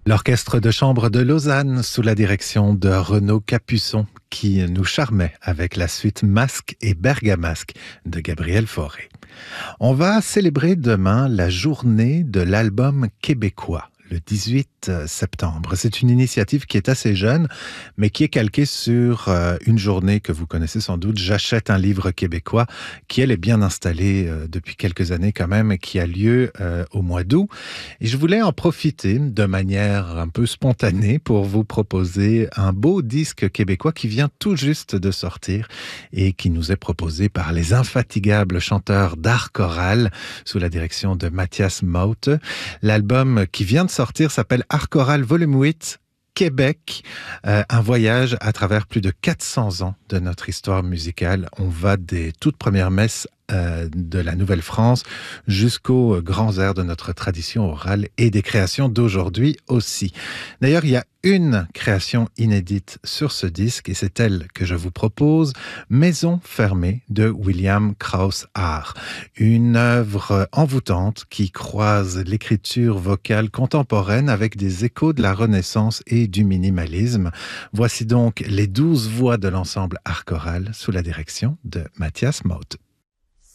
L'orchestre de chambre de Lausanne, sous la direction de Renaud Capuçon, qui nous charmait avec la suite Masque et Bergamasque de Gabriel Fauré. On va célébrer demain la journée de l'album québécois, le 18 septembre. C'est une initiative qui est assez jeune, mais qui est calquée sur une journée que vous connaissez sans doute, J'achète un livre québécois, qui elle est bien installée depuis quelques années quand même, et qui a lieu au mois d'août. Et je voulais en profiter de manière un peu spontanée pour vous proposer un beau disque québécois qui vient tout juste de sortir et qui nous est proposé par les infatigables chanteurs d'art choral sous la direction de Mathias Maute. L'album qui vient de sortir s'appelle Art choral volume 8, Québec, un voyage à travers plus de 400 ans de notre histoire musicale. On va des toutes premières messes de la Nouvelle-France jusqu'aux grands airs de notre tradition orale et des créations d'aujourd'hui aussi. D'ailleurs, il y a une création inédite sur ce disque et c'est elle que je vous propose, Maison fermée de William Krauss Art. Une œuvre envoûtante qui croise l'écriture vocale contemporaine avec des échos de la Renaissance et du minimalisme. Voici donc les 12 voix de l'ensemble Art choral sous la direction de Mathias Maute.